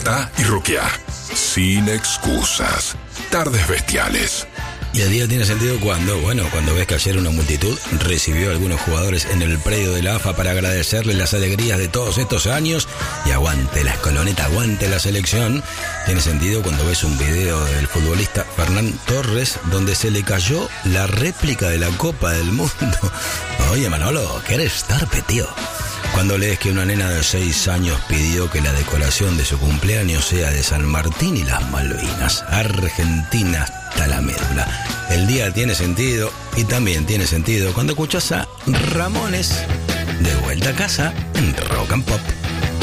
Cantá y roqueá. Sin excusas. Tardes Bestiales. Y el día tiene sentido cuando ves que ayer una multitud recibió a algunos jugadores en el predio de la AFA para agradecerles las alegrías de todos estos años. Y aguante la escoloneta, aguante la selección. Tiene sentido cuando ves un video del futbolista Fernán Torres donde se le cayó la réplica de la Copa del Mundo. Oye, Manolo, ¿quieres torpe, tío? Cuando lees que una nena de 6 años pidió que la decoración de su cumpleaños sea de San Martín y las Malvinas, Argentina hasta la médula. El día tiene sentido y también tiene sentido cuando escuchas a Ramones de vuelta a casa en Rock and Pop.